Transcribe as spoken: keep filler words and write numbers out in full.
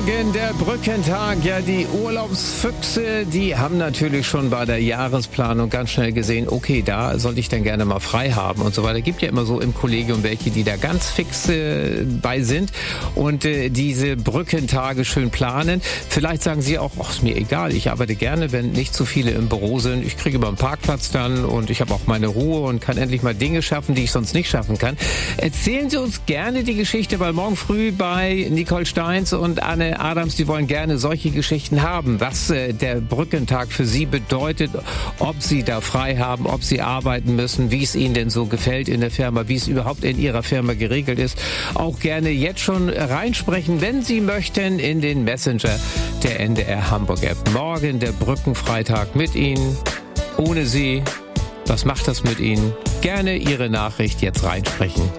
Morgen, der Brückentag. Ja, die Urlaubsfüchse, die haben natürlich schon bei der Jahresplanung ganz schnell gesehen, okay, da sollte ich dann gerne mal frei haben und so weiter. Gibt ja immer so im Kollegium welche, die da ganz fix äh, bei sind und äh, diese Brückentage schön planen. Vielleicht sagen sie auch, ach, ist mir egal, ich arbeite gerne, wenn nicht zu viele im Büro sind. Ich kriege immer einen Parkplatz dann und ich habe auch meine Ruhe und kann endlich mal Dinge schaffen, die ich sonst nicht schaffen kann. Erzählen Sie uns gerne die Geschichte, weil morgen früh bei Nicole Steins und Anne Adams, die wollen gerne solche Geschichten haben, was äh, der Brückentag für sie bedeutet, ob sie da frei haben, ob sie arbeiten müssen, wie es ihnen denn so gefällt in der Firma, wie es überhaupt in ihrer Firma geregelt ist. Auch gerne jetzt schon reinsprechen, wenn Sie möchten, in den Messenger der N D R Hamburg App. Morgen der Brückenfreitag mit Ihnen, ohne Sie. Was macht das mit Ihnen? Gerne Ihre Nachricht jetzt reinsprechen.